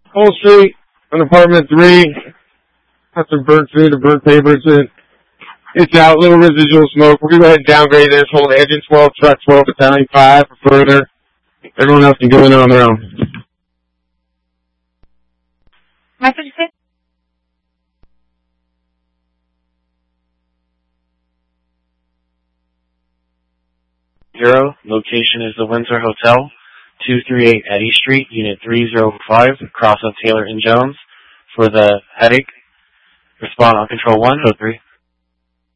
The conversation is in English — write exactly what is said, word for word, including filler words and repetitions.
Whole Street on apartment three. Got some burnt food and burnt papers. And it's out. Little residual smoke. We're going to go ahead and downgrade this. Hold engine twelve, truck twelve, battalion five for further. Everyone else can go in on their own. Message six. Zero. Location is the Windsor Hotel, two thirty-eight Eddy Street, Unit three oh five, across of Taylor and Jones. For the headache, respond on control one oh three.